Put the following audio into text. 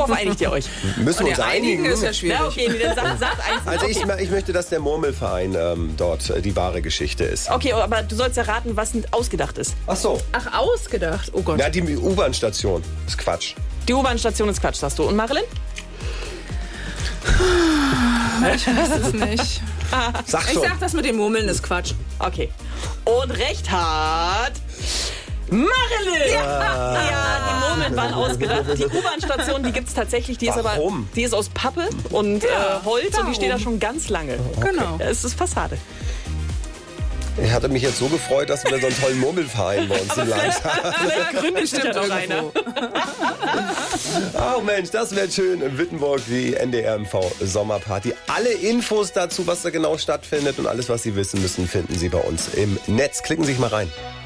Worauf einigt ihr euch? Müssen wir uns einigen? Ist ja schwierig. Na, okay, dann sag eins. Also Okay. ich möchte, dass der Murmelverein dort die wahre Geschichte ist. Okay, aber du sollst ja raten, was ausgedacht ist. Ach so. Ach, ausgedacht. Oh Gott. Ja, die U-Bahn-Station. Ist Quatsch. Die U-Bahn-Station ist Quatsch, sagst du. Und Marilyn? Ich weiß es nicht. Sag Ich schon. sag, das mit dem Murmeln ist Quatsch. Okay. Und recht hat Marilyn! Ja, die Murmeln waren ausgedacht. Die U-Bahn-Station, die gibt es tatsächlich. Die ist Warum? aber, die ist aus Pappe und Holz und die steht da schon ganz lange. Genau. Ja, es ist Fassade. Ich hatte mich jetzt so gefreut, dass wir so einen tollen Murmelverein bei uns im Land haben. Vielleicht gründet sich ja noch einer. Oh Mensch, das wäre schön in Wittenburg, die NDR-MV Sommerparty. Alle Infos dazu, was da genau stattfindet und alles, was Sie wissen müssen, finden Sie bei uns im Netz. Klicken Sie sich mal rein.